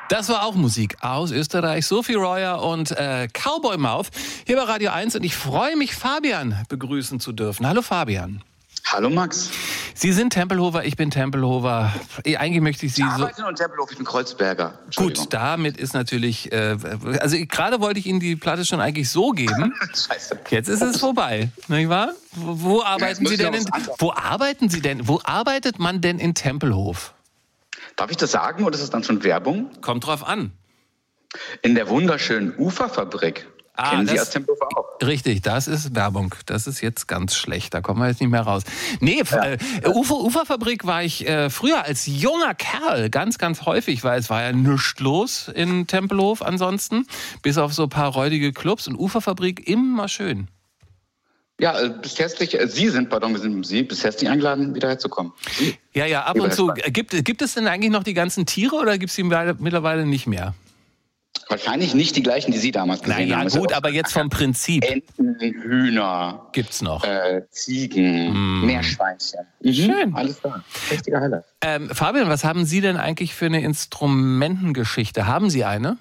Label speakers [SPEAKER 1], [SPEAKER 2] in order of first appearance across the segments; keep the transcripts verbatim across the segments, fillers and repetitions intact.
[SPEAKER 1] Das war auch Musik aus Österreich. Sophie Royer und äh, Cowboy Mouth hier bei Radio eins. Und ich freue mich, Fabian begrüßen zu dürfen. Hallo Fabian.
[SPEAKER 2] Hallo Max.
[SPEAKER 1] Sie sind Tempelhofer, ich bin Tempelhofer. Eigentlich möchte ich Sie
[SPEAKER 2] ich
[SPEAKER 1] so...
[SPEAKER 2] arbeite in Tempelhof, ich bin Kreuzberger.
[SPEAKER 1] Gut, damit ist natürlich... Äh, also gerade wollte ich Ihnen die Platte schon eigentlich so geben.
[SPEAKER 2] Scheiße.
[SPEAKER 1] Jetzt ist es vorbei, nicht wahr? Wo, wo arbeiten
[SPEAKER 2] ja,
[SPEAKER 1] Sie denn? In, wo arbeiten Sie denn? Wo arbeitet man denn in Tempelhof?
[SPEAKER 2] Darf ich das sagen oder ist das dann schon Werbung?
[SPEAKER 1] Kommt drauf an.
[SPEAKER 2] In der wunderschönen Uferfabrik.
[SPEAKER 1] Ah,
[SPEAKER 2] Kennen Sie
[SPEAKER 1] das,
[SPEAKER 2] als Tempelhofer auch?
[SPEAKER 1] Richtig, das ist Werbung. Das ist jetzt ganz schlecht. Da kommen wir jetzt nicht mehr raus. Nee,
[SPEAKER 2] Ja.
[SPEAKER 1] äh, Ufer, Uferfabrik war ich äh, früher als junger Kerl ganz, ganz häufig, weil es war ja nichts los in Tempelhof ansonsten. Bis auf so ein paar räudige Clubs und Uferfabrik immer schön.
[SPEAKER 2] Ja, äh, bis herzlich, äh, Sie sind, pardon, wir sind Sie, bis herzlich eingeladen, wieder herzukommen. Sie?
[SPEAKER 1] Ja, ja, ab und zu. Gibt, gibt es denn eigentlich noch die ganzen Tiere oder gibt es die mittlerweile nicht mehr?
[SPEAKER 2] Wahrscheinlich nicht die gleichen, die Sie damals gesehen
[SPEAKER 1] naja,
[SPEAKER 2] haben.
[SPEAKER 1] Ja gut, aber jetzt vom Prinzip.
[SPEAKER 2] Enten, Hühner.
[SPEAKER 1] Gibt's noch.
[SPEAKER 2] Äh, Ziegen, mm. Meerschweinchen. Mhm.
[SPEAKER 1] Schön.
[SPEAKER 2] Alles da. Richtiger Highlight.
[SPEAKER 1] Ähm, Fabian, was haben Sie denn eigentlich für eine Instrumentengeschichte? Haben Sie eine?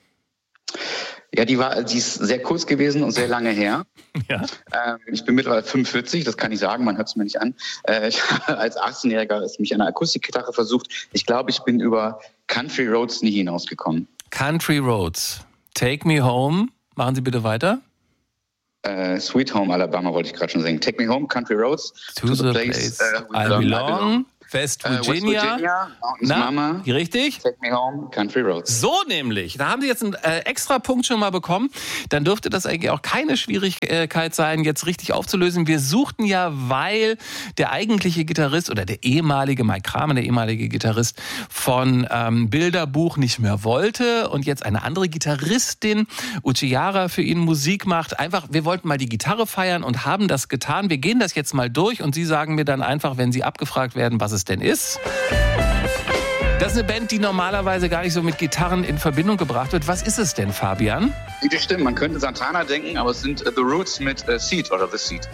[SPEAKER 2] Ja, die war, die ist sehr kurz gewesen und sehr lange her.
[SPEAKER 1] Ja.
[SPEAKER 2] Ähm, ich bin mittlerweile fünfundvierzig, das kann ich sagen, man hört es mir nicht an. Äh, ich habe als achtzehnjähriger es mich an einer Akustikgitarre versucht. Ich glaube, ich bin über Country Roads nie hinausgekommen.
[SPEAKER 1] Country Roads. Take Me Home. Machen Sie bitte weiter.
[SPEAKER 2] Äh, Sweet Home Alabama wollte ich gerade schon singen. Take Me Home, Country Roads.
[SPEAKER 1] To, to the, the place, place uh, I, belong. I belong. West Virginia.
[SPEAKER 2] Uh, West Virginia,
[SPEAKER 1] Na,
[SPEAKER 2] Mama.
[SPEAKER 1] Richtig?
[SPEAKER 2] Take Me Home, Country Roads.
[SPEAKER 1] So nämlich. Da haben Sie jetzt einen äh, extra Punkt schon mal bekommen. Dann dürfte das eigentlich auch keine Schwierigkeit sein, jetzt richtig aufzulösen. Wir suchten ja, weil der eigentliche Gitarrist oder der ehemalige Mike Kramer, der ehemalige Gitarrist von ähm, Bilderbuch nicht mehr wollte und jetzt eine andere Gitarristin, Uchiara, für ihn Musik macht. Einfach, wir wollten mal die Gitarre feiern und haben das getan. Wir gehen das jetzt mal durch und Sie sagen mir dann einfach, wenn Sie abgefragt werden, was es denn ist. Das ist eine Band, die normalerweise gar nicht so mit Gitarren in Verbindung gebracht wird. Was ist es denn, Fabian?
[SPEAKER 2] Das stimmt, man könnte Santana denken, aber es sind uh, The Roots mit uh, Seed oder The Seed.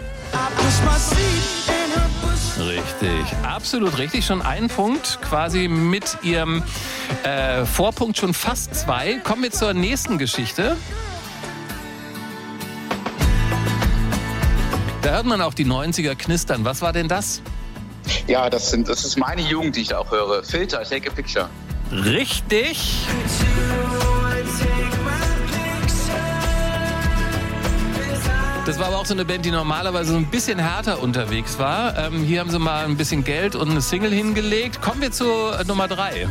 [SPEAKER 1] Richtig, absolut richtig. Schon ein Punkt, quasi mit Ihrem äh, Vorpunkt schon fast zwei. Kommen wir zur nächsten Geschichte. Da hört man auch die neunziger knistern. Was war denn das?
[SPEAKER 2] Ja, das, sind, das ist meine Jugend, die ich da auch höre. Filter, Take a Picture.
[SPEAKER 1] Richtig. Das war aber auch so eine Band, die normalerweise so ein bisschen härter unterwegs war. Ähm, hier haben sie mal ein bisschen Geld und eine Single hingelegt. Kommen wir zu äh, Nummer drei.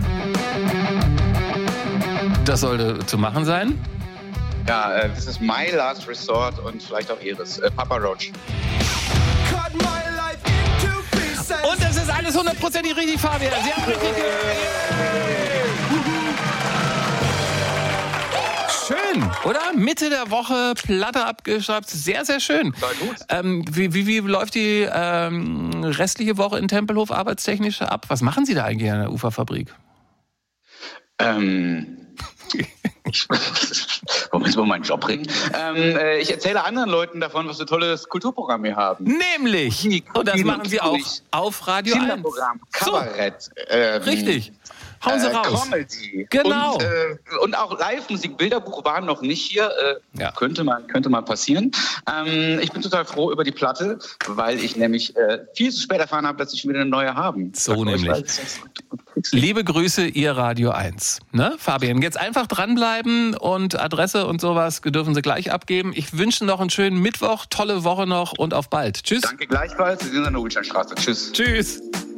[SPEAKER 1] Das sollte zu machen sein.
[SPEAKER 2] Ja, äh, das ist My Last Resort und vielleicht auch Ihres. Äh, Papa Roach.
[SPEAKER 1] Und das ist alles hundertprozentig richtig, Fabian. Sie haben richtig gehört. Schön, oder? Mitte der Woche, Platte abgeschraubt. Sehr, sehr schön.
[SPEAKER 2] War gut.
[SPEAKER 1] Ähm, wie, wie, wie läuft die ähm, restliche Woche in Tempelhof arbeitstechnisch ab? Was machen Sie da eigentlich an der Uferfabrik?
[SPEAKER 2] Ähm... Wollen wir mal meinen Job bringen? Ähm, äh, ich erzähle anderen Leuten davon, was für tolles Kulturprogramm wir haben.
[SPEAKER 1] Nämlich!
[SPEAKER 2] Musik,
[SPEAKER 1] und das
[SPEAKER 2] Film
[SPEAKER 1] machen
[SPEAKER 2] und
[SPEAKER 1] Sie auch
[SPEAKER 2] Sprich,
[SPEAKER 1] auf Radio eins.
[SPEAKER 2] Kinderprogramm,
[SPEAKER 1] So,
[SPEAKER 2] Kabarett. Ähm,
[SPEAKER 1] richtig. Hauen Sie
[SPEAKER 2] äh,
[SPEAKER 1] raus.
[SPEAKER 2] Comedy.
[SPEAKER 1] Genau.
[SPEAKER 2] Und, äh, und auch Live-Musik. Bilderbuch waren noch nicht hier. Äh,
[SPEAKER 1] Ja.
[SPEAKER 2] könnte, mal, könnte mal passieren. Ähm, ich bin total froh über die Platte, weil ich nämlich äh, viel zu spät erfahren habe, dass sie schon wieder eine neue haben.
[SPEAKER 1] So
[SPEAKER 2] Sag
[SPEAKER 1] nämlich.
[SPEAKER 2] euch,
[SPEAKER 1] Liebe Grüße, Ihr Radio eins. Ne, Fabian, jetzt einfach dranbleiben und Adresse und sowas dürfen Sie gleich abgeben. Ich wünsche noch einen schönen Mittwoch, tolle Woche noch und auf bald. Tschüss.
[SPEAKER 2] Danke gleichfalls. Sie sind an der Ulsteinstraße. Tschüss.
[SPEAKER 1] Tschüss.